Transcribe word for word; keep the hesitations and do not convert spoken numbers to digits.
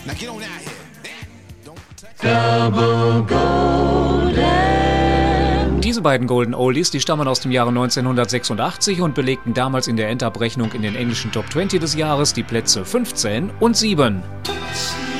Now get on out here. Double Golden. Diese beiden Golden Oldies, die stammen aus dem Jahre neunzehnhundertsechsundachtzig und belegten damals in der Endabrechnung in den englischen Top zwanzig des Jahres die Plätze fünfzehn und sieben.